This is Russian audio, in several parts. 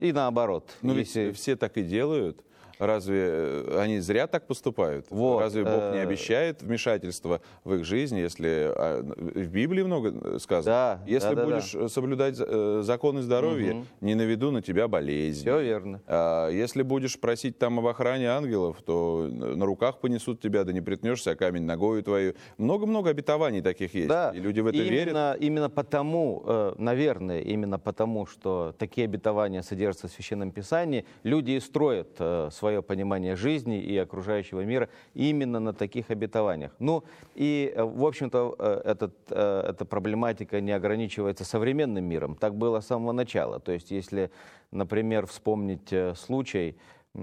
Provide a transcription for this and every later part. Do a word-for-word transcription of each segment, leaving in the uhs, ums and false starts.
И наоборот. Но если... ведь все так и делают. Разве они зря так поступают? Вот, Разве Бог не э... обещает вмешательства в их жизнь, если в Библии много сказано? Да, если да, будешь да, да. соблюдать законы здоровья, угу. не наведу на тебя болезнь. Все верно. А если будешь просить там об охране ангелов, то на руках понесут тебя, да не притнешься, а камень ногою твою. Много-много обетований таких есть. Да. И люди в это именно, верят. Именно потому, наверное, именно потому, что такие обетования содержатся в Священном Писании, люди и строят свои свое понимание жизни и окружающего мира именно на таких обетованиях. Ну и, в общем-то, этот, эта проблематика не ограничивается современным миром. Так было с самого начала. То есть, если, например, вспомнить случай,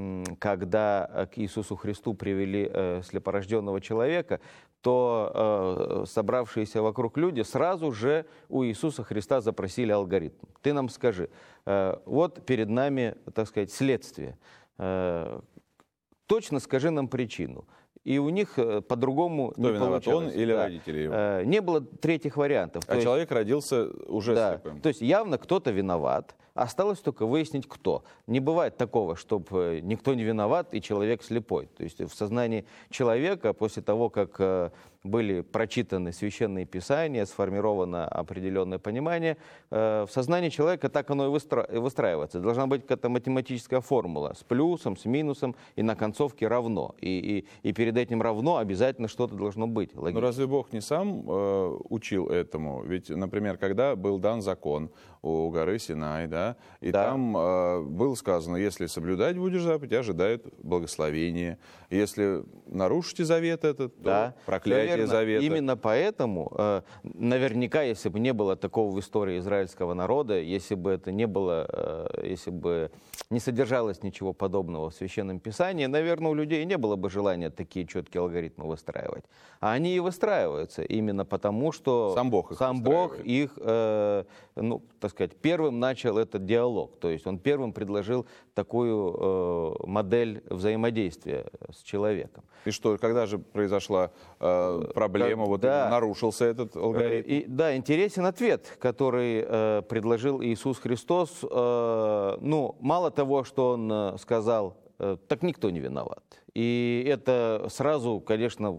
когда к Иисусу Христу привели э, слепорожденного человека, то э, собравшиеся вокруг люди сразу же у Иисуса Христа запросили алгоритм. Ты нам скажи, э, вот перед нами, так сказать, следствие. Э, точно скажи нам причину. И у них по-другому не виноват, получалось. Он или да. родители его? Э, не было третьих вариантов. А то человек есть... родился уже да. слепым. То есть явно кто-то виноват. Осталось только выяснить, кто. Не бывает такого, чтобы никто не виноват и человек слепой. То есть в сознании человека после того, как были прочитаны священные писания, сформировано определенное понимание, в сознании человека так оно и выстраивается. Должна быть какая-то математическая формула с плюсом, с минусом и на концовке равно. И, и, и перед этим равно обязательно что-то должно быть. Но разве Бог не сам э, учил этому? Ведь, например, когда был дан закон у горы Синай, да, и да. там э, было сказано, если соблюдать будешь заповедь, ожидает благословение. Если нарушите завет этот, то да. проклятие завета. Именно поэтому, э, наверняка, если бы не было такого в истории израильского народа, если бы это не было, э, если бы не содержалось ничего подобного в Священном Писании, наверное, у людей не было бы желания такие четкие алгоритмы выстраивать. А они и выстраиваются именно потому, что сам Бог их, сам Бог их э, ну, так сказать, первым начал этот диалог. То есть он первым предложил такую э, модель взаимодействия с человеком. И что, когда же произошла э, проблема, как, вот да, нарушился этот алгоритм? И, да, интересен ответ, который э, предложил Иисус Христос. Э, ну, мало того, что он э, сказал, э, так никто не виноват. И это сразу, конечно,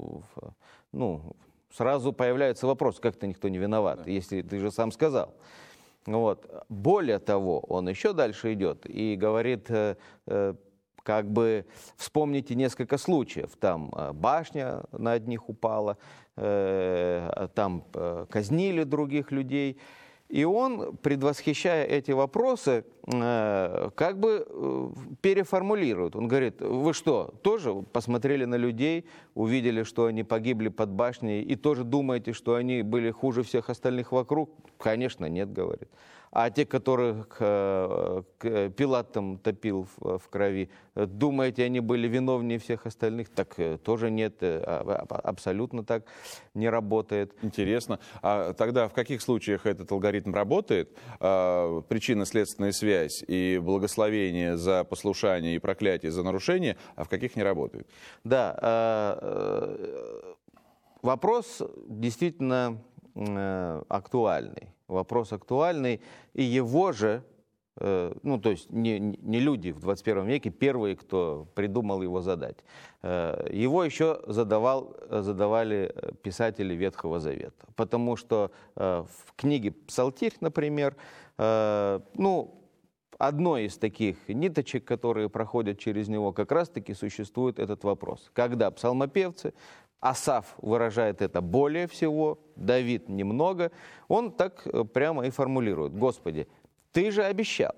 ну, сразу появляется вопрос, как-то никто не виноват, да. если ты же сам сказал. Вот. Более того, он еще дальше идет и говорит, э, э, как бы вспомните несколько случаев. Там э, башня на одних упала, э, там э, казнили других людей. И он, предвосхищая эти вопросы, э, как бы э, переформулирует. Он говорит, вы что, тоже посмотрели на людей, увидели, что они погибли под башней, и тоже думаете, что они были хуже всех остальных вокруг? Конечно, нет, говорит. А те, которых э, Пилат там топил в, в крови, думаете, они были виновнее всех остальных? Так э, тоже нет, э, абсолютно так не работает. Интересно. А тогда в каких случаях этот алгоритм работает? Э, причинно-следственная связь и благословение за послушание и проклятие за нарушение, а в каких не работает? Да. Э, э, вопрос действительно э, актуальный. Вопрос актуальный, и его же, э, ну, то есть не, не люди в двадцать первом веке первые, кто придумал его задать. Э, его еще задавал, задавали писатели Ветхого Завета, потому что э, в книге «Псалтирь», например, э, ну, одной из таких ниточек, которые проходят через него, как раз-таки существует этот вопрос. Когда псалмопевцы, Асаф выражает это более всего, Давид немного, он так прямо и формулирует. Господи, ты же обещал,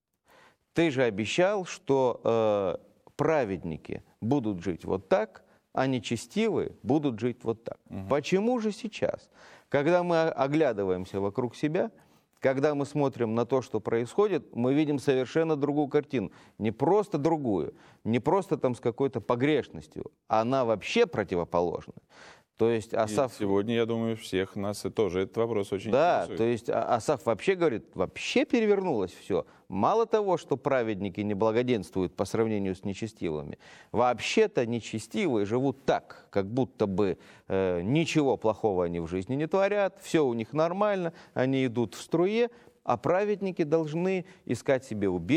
ты же обещал, что э, праведники будут жить вот так, а нечестивые будут жить вот так. Угу. Почему же сейчас, когда мы оглядываемся вокруг себя, когда мы смотрим на то, что происходит, мы видим совершенно другую картину. Не просто другую, не просто там с какой-то погрешностью, она вообще противоположна. То есть Асаф... И сегодня, я думаю, всех нас и тоже этот вопрос очень да, интересует. То есть Асаф вообще говорит, вообще перевернулось все. Мало того, что праведники не благоденствуют по сравнению с нечестивыми, вообще-то нечестивые живут так, как будто бы э, ничего плохого они в жизни не творят, все у них нормально, они идут в струе, а праведники должны искать себе убежище.